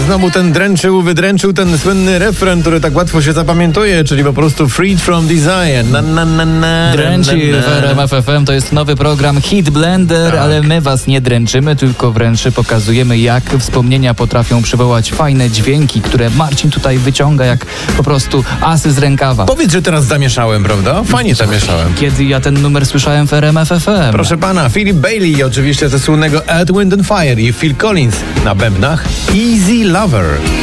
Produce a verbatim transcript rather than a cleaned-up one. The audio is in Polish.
znowu ten dręczył, wydręczył ten słynny refren, który tak łatwo się zapamiętuje, czyli po prostu Freed from Desire. Na, na, na, na, Dręczy w R M F F M, to jest nowy program Hit Blender, tak. ale my was nie dręczymy, tylko wręcz pokazujemy, jak wspomnienia potrafią przywołać fajne dźwięki, które Marcin tutaj wyciąga jak po prostu asy z rękawa. Powiedz, że teraz zamieszałem, prawda? Fajnie zamieszałem. Kiedy ja ten numer słyszałem w R M F F M? Proszę pana, Philip Bailey oczywiście ze słynnego Earth, Wind and Fire i Phil Collins na bębnach Easy Lover.